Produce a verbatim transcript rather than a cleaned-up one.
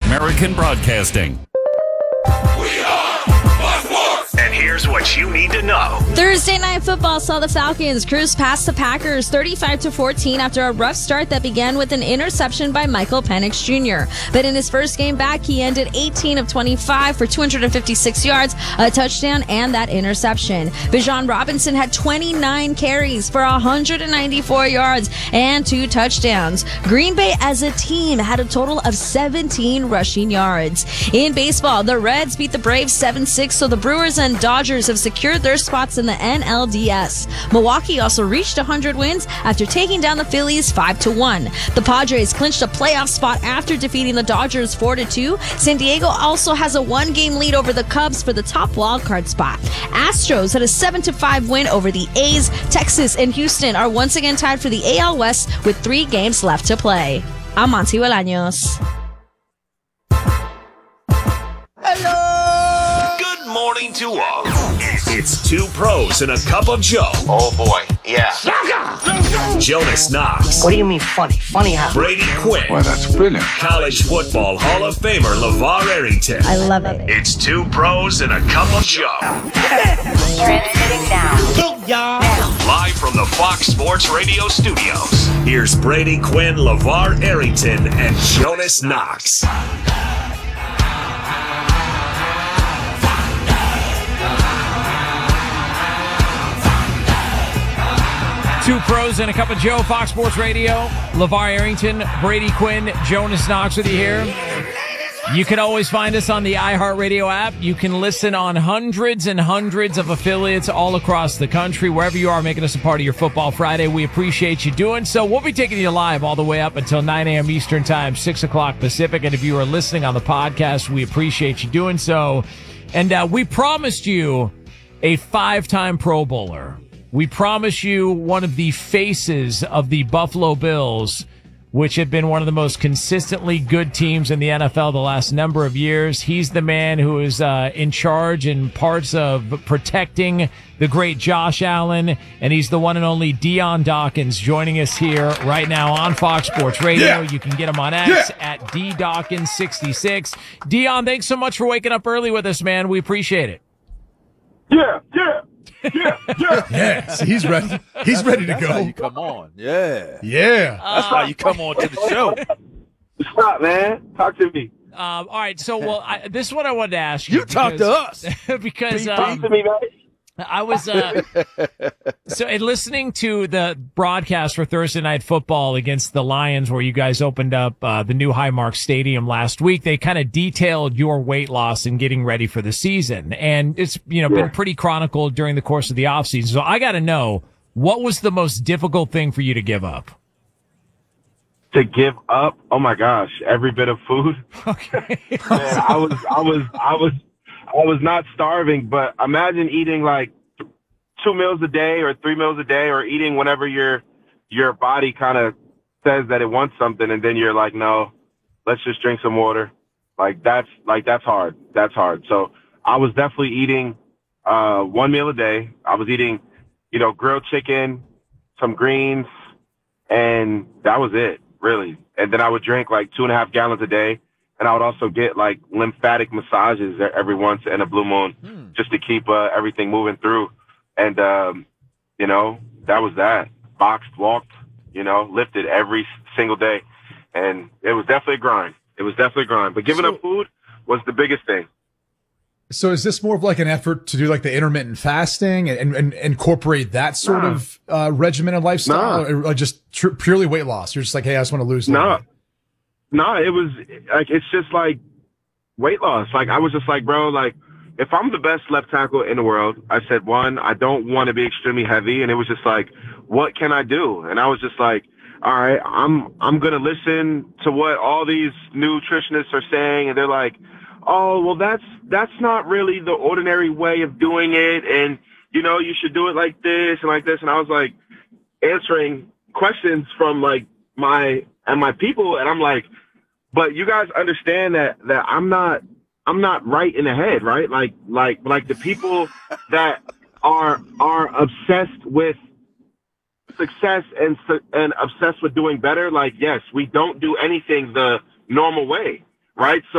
American Broadcasting. We are Fox Sports. And here's what you need to know. Thursday Night Football saw the Falcons cruise past the Packers thirty-five to fourteen after a rough start that began with an interception by Michael Penix Junior But in his first game back, he ended eighteen of twenty-five for two hundred fifty-six yards, a touchdown, and that interception. Bijan Robinson had twenty-nine carries for one hundred ninety-four yards and two touchdowns. Green Bay as a team had a total of seventeen rushing yards. In baseball, the Reds beat the Braves seven six, so the Brewers and Dodgers have secured their spots in the N L D S. Milwaukee also reached one hundred wins after taking down the Phillies five to one. The Padres clinched a playoff spot after defeating the Dodgers four to two. San Diego also has a one-game lead over the Cubs for the top wildcard spot. Astros had a seven to five win over the A's. Texas and Houston are once again tied for the A L West with three games left to play. I'm Monty Bolaños. Good morning to all. It's two pros and a cup of Joe. Oh boy, yeah. Jonas Knox. What do you mean funny? Funny how? Brady Quinn. Well, that's brilliant. College football Hall of Famer LeVar Arrington. I love it. It's two pros and a cup of Joe. Transmitting now. Live from the Fox Sports Radio studios. Here's Brady Quinn, LeVar Arrington, and Jonas Knox. Two pros and a cup of Joe, Fox Sports Radio. LeVar Arrington, Brady Quinn, Jonas Knox with you here. You can always find us on the iHeartRadio app. You can listen on hundreds and hundreds of affiliates all across the country. Wherever you are, making us a part of your Football Friday, we appreciate you doing so. We'll be taking you live all the way up until nine a.m. Eastern Time, six o'clock Pacific. And if you are listening on the podcast, we appreciate you doing so. And uh, we promised you a five-time Pro Bowler. We promise you one of the faces of the Buffalo Bills, which have been one of the most consistently good teams in the N F L the last number of years. He's the man who is uh, in charge in parts of protecting the great Josh Allen, and he's the one and only Dion Dawkins joining us here right now on Fox Sports Radio. Yeah. You can get him on X yeah. at D Dawkins sixty-six. Dion, thanks so much for waking up early with us, man. We appreciate it. Yeah, yeah. Yeah, yeah. Yeah, see, he's ready. He's ready to That's go. How you come on. Yeah. Yeah. That's how you come on to the show. Stop, man. Talk to me. Um, all right, so, well, I, this is what I wanted to ask you. You because, talk to us. because um, Talk to me, man. I was uh, so in listening to the broadcast for Thursday Night Football against the Lions, where you guys opened up uh, the new Highmark Stadium last week. They kind of detailed your weight loss and getting ready for the season, and it's you know yeah. been pretty chronicled during the course of the offseason. So I got to know, what was the most difficult thing for you to give up? To give up? Oh my gosh, every bit of food. Okay, man, I was, I was, I was. I was not starving, but imagine eating like two meals a day or three meals a day, or eating whenever your your body kind of says that it wants something, and then you're like, no, let's just drink some water. Like that's like that's hard. That's hard. So I was definitely eating uh, one meal a day. I was eating, you know, grilled chicken, some greens, and that was it, really. And then I would drink like two and a half gallons a day. And I would also get like lymphatic massages every once in a blue moon hmm. just to keep uh, everything moving through. And, um, you know, that was that. Boxed, walked, you know, lifted every single day. And it was definitely a grind. It was definitely a grind. But giving so, up food was the biggest thing. So is this more of like an effort to do like the intermittent fasting and, and, and incorporate that sort nah. of uh, regimented lifestyle nah. or just tr- purely weight loss? You're just like, hey, I just want to lose. No. Nah. No, it was like, it's just like weight loss. Like, I was just like, bro, like, if I'm the best left tackle in the world, I said, one, I don't want to be extremely heavy. And it was just like, what can I do? And I was just like, all right, I'm, I'm going to listen to what all these nutritionists are saying. And they're like, oh, well, that's, that's not really the ordinary way of doing it. And, you know, you should do it like this and like this. And I was like answering questions from like my, and my people. And I'm like, but you guys understand that, that I'm not, I'm not right in the head, right? Like, like, like the people that are, are obsessed with success and, and obsessed with doing better. Like, yes, we don't do anything the normal way, right? So